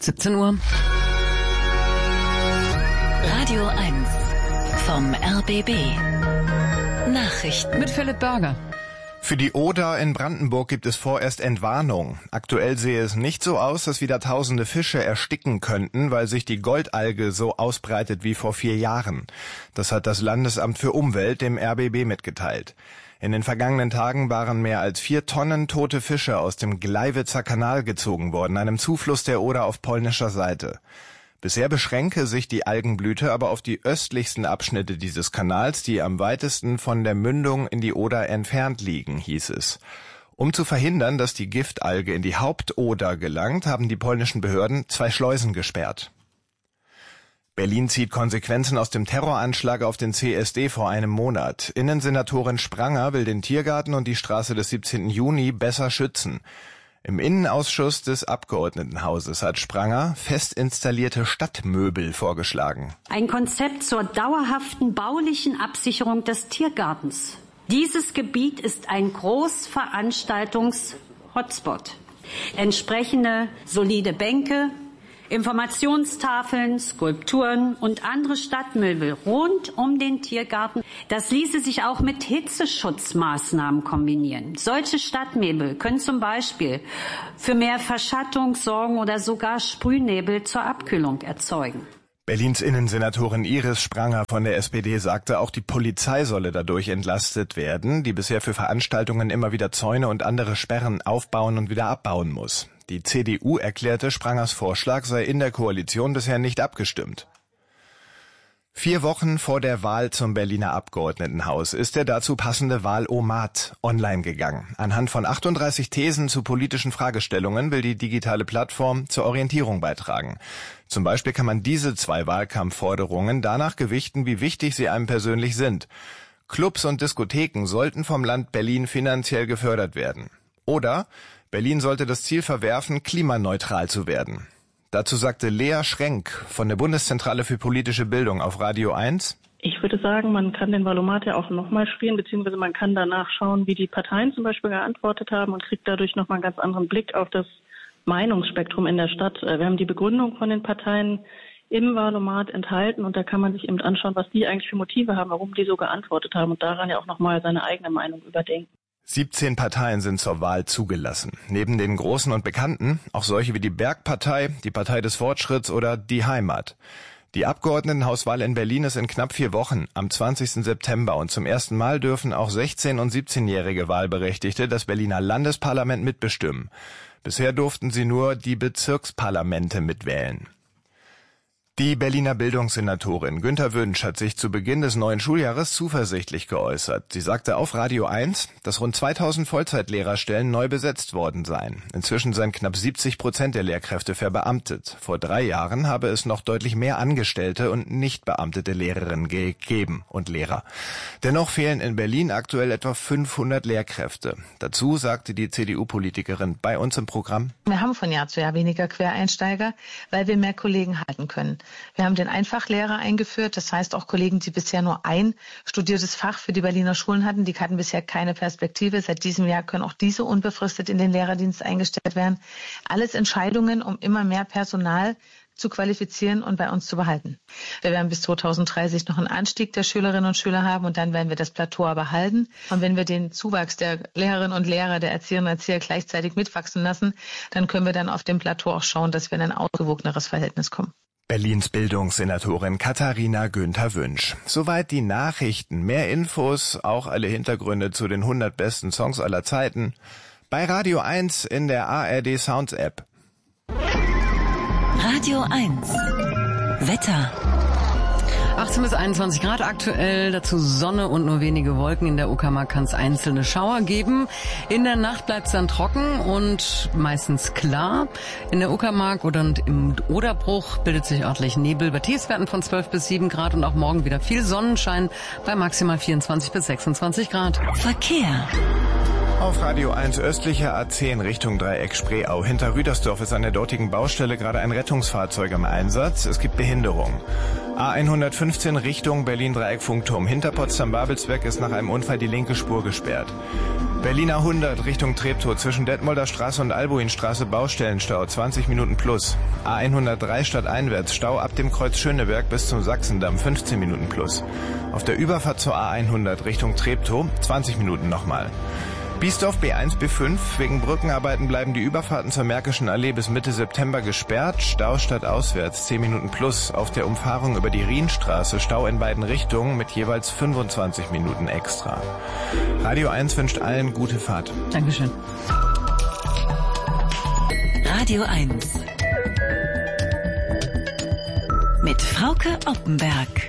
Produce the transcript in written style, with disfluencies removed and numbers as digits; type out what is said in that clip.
17 Uhr. Radio 1 vom RBB. Nachrichten Mit Philipp Berger. Für die Oder in Brandenburg gibt es vorerst Entwarnung. Aktuell sehe es nicht so aus, dass wieder tausende Fische ersticken könnten, weil sich die Goldalge so ausbreitet wie vor 4 Jahren. Das hat das Landesamt für Umwelt dem RBB mitgeteilt. In den vergangenen Tagen waren mehr als 4 Tonnen tote Fische aus dem Gleiwitzer Kanal gezogen worden, einem Zufluss der Oder auf polnischer Seite. Bisher beschränke sich die Algenblüte aber auf die östlichsten Abschnitte dieses Kanals, die am weitesten von der Mündung in die Oder entfernt liegen, hieß es. Um zu verhindern, dass die Giftalge in die Hauptoder gelangt, haben die polnischen Behörden 2 Schleusen gesperrt. Berlin zieht Konsequenzen aus dem Terroranschlag auf den CSD vor einem Monat. Innensenatorin Spranger will den Tiergarten und die Straße des 17. Juni besser schützen. Im Innenausschuss des Abgeordnetenhauses hat Spranger fest installierte Stadtmöbel vorgeschlagen. Ein Konzept zur dauerhaften baulichen Absicherung des Tiergartens. Dieses Gebiet ist ein Großveranstaltungs-Hotspot. Entsprechende solide Bänke, Informationstafeln, Skulpturen und andere Stadtmöbel rund um den Tiergarten. Das ließe sich auch mit Hitzeschutzmaßnahmen kombinieren. Solche Stadtmöbel können zum Beispiel für mehr Verschattung sorgen oder sogar Sprühnebel zur Abkühlung erzeugen. Berlins Innensenatorin Iris Spranger von der SPD sagte, auch die Polizei solle dadurch entlastet werden, die bisher für Veranstaltungen immer wieder Zäune und andere Sperren aufbauen und wieder abbauen muss. Die CDU erklärte, Sprangers Vorschlag sei in der Koalition bisher nicht abgestimmt. 4 Wochen vor der Wahl zum Berliner Abgeordnetenhaus ist der dazu passende Wahlomat online gegangen. Anhand von 38 Thesen zu politischen Fragestellungen will die digitale Plattform zur Orientierung beitragen. Zum Beispiel kann man diese 2 Wahlkampfforderungen danach gewichten, wie wichtig sie einem persönlich sind. Clubs und Diskotheken sollten vom Land Berlin finanziell gefördert werden. Oder Berlin sollte das Ziel verwerfen, klimaneutral zu werden. Dazu sagte Lea Schrenk von der Bundeszentrale für politische Bildung auf Radio 1. Ich würde sagen, man kann den Wahlomat ja auch nochmal spielen, beziehungsweise man kann danach schauen, wie die Parteien zum Beispiel geantwortet haben und kriegt dadurch nochmal einen ganz anderen Blick auf das Meinungsspektrum in der Stadt. Wir haben die Begründung von den Parteien im Wahlomat enthalten und da kann man sich eben anschauen, was die eigentlich für Motive haben, warum die so geantwortet haben und daran ja auch nochmal seine eigene Meinung überdenken. 17 Parteien sind zur Wahl zugelassen. Neben den großen und bekannten auch solche wie die Bergpartei, die Partei des Fortschritts oder die Heimat. Die Abgeordnetenhauswahl in Berlin ist in knapp 4 Wochen, am 20. September. Und zum ersten Mal dürfen auch 16- und 17-jährige Wahlberechtigte das Berliner Landesparlament mitbestimmen. Bisher durften sie nur die Bezirksparlamente mitwählen. Die Berliner Bildungssenatorin Günther Wünsch hat sich zu Beginn des neuen Schuljahres zuversichtlich geäußert. Sie sagte auf Radio 1, dass rund 2000 Vollzeitlehrerstellen neu besetzt worden seien. Inzwischen seien knapp 70% der Lehrkräfte verbeamtet. Vor 3 Jahren habe es noch deutlich mehr angestellte und nicht beamtete Lehrerinnen gegeben und Lehrer. Dennoch fehlen in Berlin aktuell etwa 500 Lehrkräfte. Dazu sagte die CDU-Politikerin bei uns im Programm: Wir haben von Jahr zu Jahr weniger Quereinsteiger, weil wir mehr Kollegen halten können. Wir haben den Einfachlehrer eingeführt, das heißt auch Kollegen, die bisher nur ein studiertes Fach für die Berliner Schulen hatten, die hatten bisher keine Perspektive. Seit diesem Jahr können auch diese unbefristet in den Lehrerdienst eingestellt werden. Alles Entscheidungen, um immer mehr Personal zu qualifizieren und bei uns zu behalten. Wir werden bis 2030 noch einen Anstieg der Schülerinnen und Schüler haben und dann werden wir das Plateau aber halten. Und wenn wir den Zuwachs der Lehrerinnen und Lehrer, der Erzieherinnen und Erzieher gleichzeitig mitwachsen lassen, dann können wir dann auf dem Plateau auch schauen, dass wir in ein ausgewogeneres Verhältnis kommen. Berlins Bildungssenatorin Katharina Günther Wünsch. Soweit die Nachrichten. Mehr Infos, auch alle Hintergründe zu den 100 besten Songs aller Zeiten bei Radio 1 in der ARD Sounds App. Radio 1 Wetter. 18 bis 21 Grad aktuell, dazu Sonne und nur wenige Wolken. In der Uckermark kann es einzelne Schauer geben. In der Nacht bleibt es dann trocken und meistens klar. In der Uckermark oder im Oderbruch bildet sich örtlich Nebel bei Tiefstwerten von 12 bis 7 Grad und auch morgen wieder viel Sonnenschein bei maximal 24 bis 26 Grad. Verkehr. Auf Radio 1 östlicher A10 Richtung Dreieck Spreeau. Hinter Rüdersdorf ist an der dortigen Baustelle gerade ein Rettungsfahrzeug im Einsatz. Es gibt Behinderung. A115 Richtung Berlin-Dreieck-Funkturm. Hinter Potsdam-Babelsberg ist nach einem Unfall die linke Spur gesperrt. Berliner 100 Richtung Treptow. Zwischen Detmolder Straße und Albuinstraße Baustellenstau. 20 Minuten plus. A103 stadteinwärts. Stau ab dem Kreuz Schöneberg bis zum Sachsendamm. 15 Minuten plus. Auf der Überfahrt zur A100 Richtung Treptow. 20 Minuten nochmal. Biesdorf B1, B5. Wegen Brückenarbeiten bleiben die Überfahrten zur Märkischen Allee bis Mitte September gesperrt. Stau stadtauswärts, 10 Minuten plus. Auf der Umfahrung über die Rienstraße Stau in beiden Richtungen mit jeweils 25 Minuten extra. Radio 1 wünscht allen gute Fahrt. Dankeschön. Radio 1 mit Frauke Oppenberg.